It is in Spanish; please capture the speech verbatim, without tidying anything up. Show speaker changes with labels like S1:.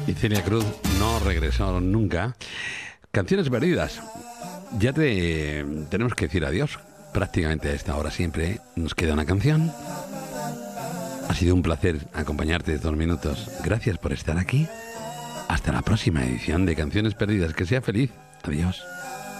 S1: Y Celia Cruz no regresó nunca. Canciones perdidas. Ya te tenemos que decir adiós. Prácticamente a esta hora siempre nos queda una canción. Ha sido un placer acompañarte estos minutos. Gracias por estar aquí. Hasta la próxima edición de Canciones Perdidas. Que sea feliz. Adiós.